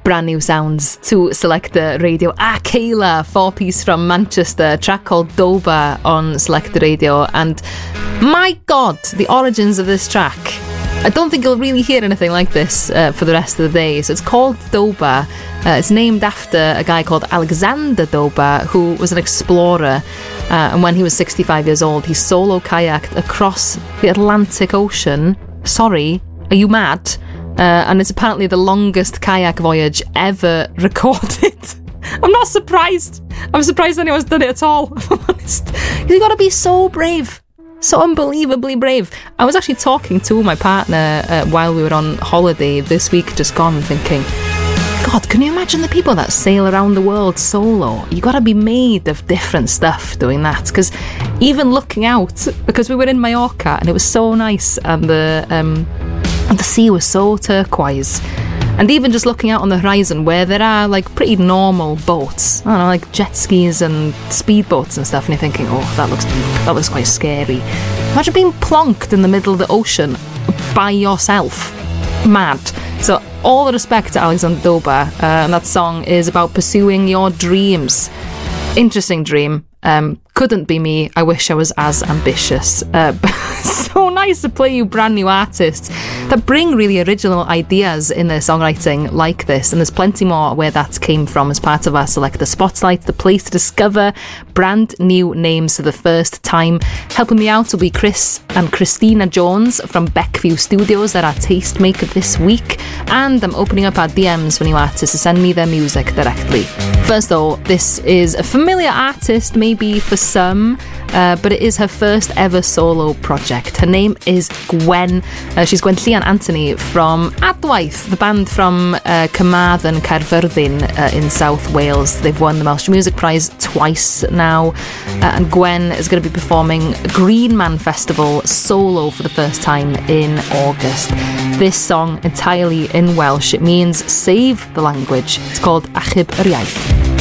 brand new sounds to Selector Radio. Kayla, 4-piece from Manchester, a track called Doba on Selector Radio. And my God, the origins of this track. I don't think you'll really hear anything like this for the rest of the day. So it's called Doba. It's named after a guy called Alexander Doba, who was an explorer. And when he was 65 years old, he solo kayaked across the Atlantic Ocean. Sorry, are you mad? And it's apparently the longest kayak voyage ever recorded. I'm not surprised. I'm surprised anyone's done it at all, if I'm honest. You've got to be so brave. So unbelievably brave. I was actually talking to my partner while we were on holiday this week just gone, thinking, God, can you imagine the people that sail around the world solo? You got to be made of different stuff doing that. Because even looking out, because we were in Mallorca and it was so nice, and the sea was so turquoise. And even just looking out on the horizon where there are like pretty normal boats, I don't know, like jet skis and speedboats and stuff, and you're thinking, oh, that looks quite scary. Imagine being plonked in the middle of the ocean by yourself. Mad. So all the respect to Alexander Doba, and that song is about pursuing your dreams. Interesting dream. Couldn't be me. I wish I was as ambitious. So nice to play you brand new artists that bring really original ideas in their songwriting like this, and there's plenty more where that came from as part of our Selector Spotlight, the place to discover brand new names for the first time. Helping me out will be Chris and Christina Jones from Beckview Studios. They're our tastemaker this week, and I'm opening up our DMs for new artists to send me their music directly. First though, this is a familiar artist maybe for some, but it is her first ever solo project. Her name is Gwen. She's Gwen Llian Anthony from Adwaith, the band from Carmarthen, Caerfyrddin in South Wales. They've won the Welsh Music Prize twice now, and Gwen is going to be performing Green Man Festival solo for the first time in August. This song entirely in Welsh. It means save the language. It's called Achub yr Iaith.